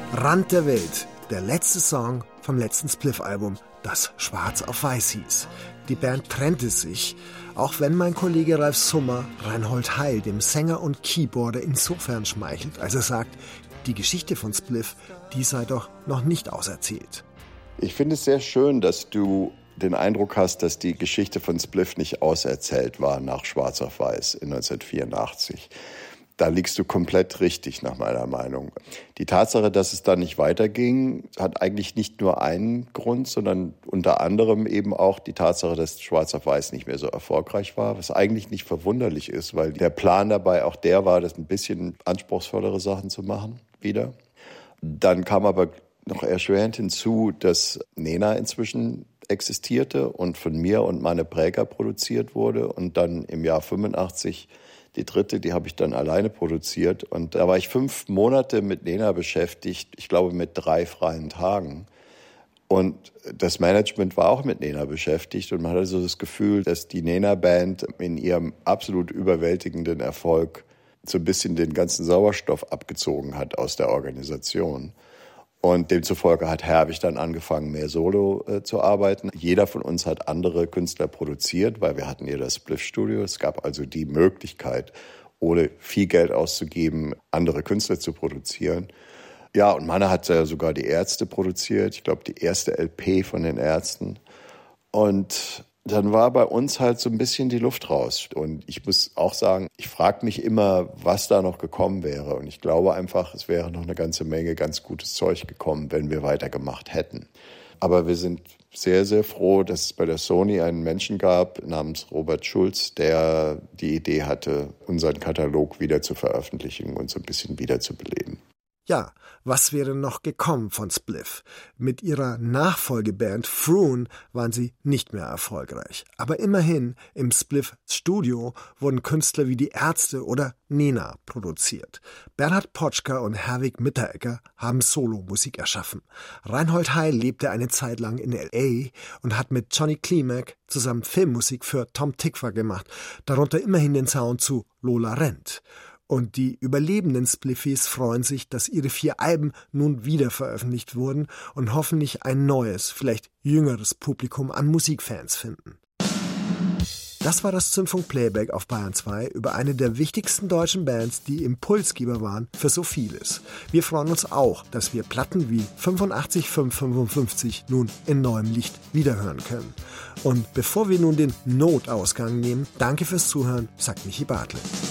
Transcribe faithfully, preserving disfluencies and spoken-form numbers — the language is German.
Rand der Welt, der letzte Song vom letzten Spliff-Album, das Schwarz auf Weiß hieß. Die Band trennte sich, auch wenn mein Kollege Ralf Summer Reinhold Heil, dem Sänger und Keyboarder, insofern schmeichelt, als er sagt, die Geschichte von Spliff, die sei doch noch nicht auserzählt. Ich finde es sehr schön, dass du den Eindruck hast, dass die Geschichte von Spliff nicht auserzählt war nach Schwarz auf Weiß in neunzehnhundertvierundachtzig. Da liegst du komplett richtig, nach meiner Meinung. Die Tatsache, dass es da nicht weiterging, hat eigentlich nicht nur einen Grund, sondern unter anderem eben auch die Tatsache, dass Schwarz auf Weiß nicht mehr so erfolgreich war, was eigentlich nicht verwunderlich ist, weil der Plan dabei auch der war, das ein bisschen anspruchsvollere Sachen zu machen wieder. Dann kam aber noch erschwerend hinzu, dass Nena inzwischen existierte und von mir und Manne Präger produziert wurde und dann im Jahr fünfundachtzig die dritte, die habe ich dann alleine produziert. Und da war ich fünf Monate mit Nena beschäftigt, ich glaube mit drei freien Tagen. Und das Management war auch mit Nena beschäftigt. Und man hatte so das Gefühl, dass die Nena-Band in ihrem absolut überwältigenden Erfolg so ein bisschen den ganzen Sauerstoff abgezogen hat aus der Organisation. Und demzufolge hat Herbig dann angefangen, mehr solo äh, zu arbeiten. Jeder von uns hat andere Künstler produziert, weil wir hatten hier das Spliff-Studio. Es gab also die Möglichkeit, ohne viel Geld auszugeben, andere Künstler zu produzieren. Ja, und Manne hat ja sogar die Ärzte produziert. Ich glaube, die erste L P von den Ärzten. Und dann war bei uns halt so ein bisschen die Luft raus. Und ich muss auch sagen, ich frage mich immer, was da noch gekommen wäre. Und ich glaube einfach, es wäre noch eine ganze Menge ganz gutes Zeug gekommen, wenn wir weitergemacht hätten. Aber wir sind sehr, sehr froh, dass es bei der Sony einen Menschen gab namens Robert Schulz, der die Idee hatte, unseren Katalog wieder zu veröffentlichen und so ein bisschen wiederzubeleben. Ja, was wäre noch gekommen von Spliff? Mit ihrer Nachfolgeband Froon waren sie nicht mehr erfolgreich. Aber immerhin, im Spliff-Studio wurden Künstler wie die Ärzte oder Nena produziert. Bernhard Potschka und Herwig Mitteregger haben Solomusik erschaffen. Reinhold Heil lebte eine Zeit lang in L A und hat mit Johnny Klimek zusammen Filmmusik für Tom Tykwer gemacht, darunter immerhin den Sound zu Lola rennt. Und die überlebenden Spliffies freuen sich, dass ihre vier Alben nun wieder veröffentlicht wurden und hoffentlich ein neues, vielleicht jüngeres Publikum an Musikfans finden. Das war das Zündfunk-Playback auf Bayern zwei über eine der wichtigsten deutschen Bands, die Impulsgeber waren für so vieles. Wir freuen uns auch, dass wir Platten wie fünfundachtzig fünf fünfundfünfzig nun in neuem Licht wiederhören können. Und bevor wir nun den Notausgang nehmen, danke fürs Zuhören, sagt Michi Bartl.